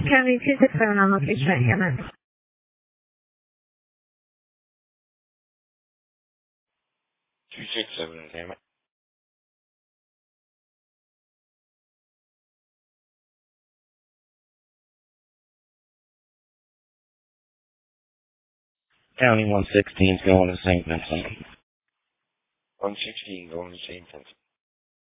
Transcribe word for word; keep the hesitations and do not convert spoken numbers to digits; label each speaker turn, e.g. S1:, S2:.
S1: County two six seven on location at E M S.
S2: two six seven, damn it. County one sixteen is going to Saint Vincent. one sixteen going to Saint Vincent.